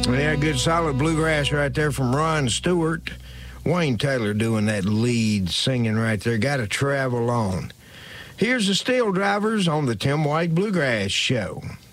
Yeah, good solid bluegrass right there from Ron Stewart. Wayne Taylor doing that lead singing right there. Got to travel on. Here's the Steel Drivers on the Tim White Bluegrass Show.